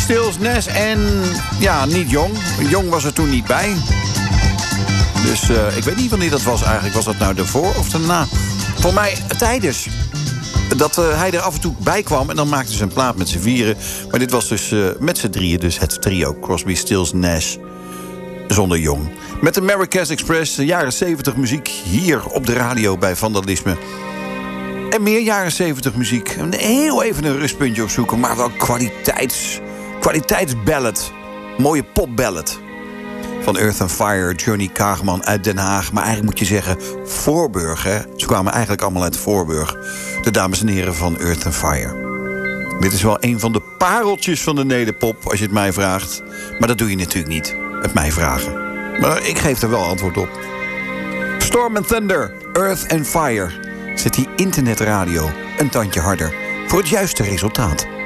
Stills, Nes en ja, niet Jong. Jong was er toen niet bij. Dus ik weet niet wanneer dat was eigenlijk. Was dat nou ervoor of daarna? Voor mij tijdens. Dat hij er af en toe bij kwam en dan maakten ze een plaat met z'n vieren. Maar dit was dus met z'n drieën, dus het trio. Crosby, Stills, Nash, zonder Jong. Met de Marrakesh Express, de jaren 70 muziek hier op de radio bij Vandalisme. En meer jaren 70 muziek. Heel even een rustpuntje opzoeken, maar wel kwaliteitsballad. Mooie popballad. Van Earth and Fire, Johnny Kaagman uit Den Haag. Maar eigenlijk moet je zeggen Voorburg, hè? Ze kwamen eigenlijk allemaal uit Voorburg. De dames en heren van Earth and Fire. Dit is wel een van de pareltjes van de nederpop, als je het mij vraagt. Maar dat doe je natuurlijk niet, het mij vragen. Maar ik geef er wel antwoord op. Storm and Thunder, Earth and Fire. Zet die internetradio een tandje harder voor het juiste resultaat.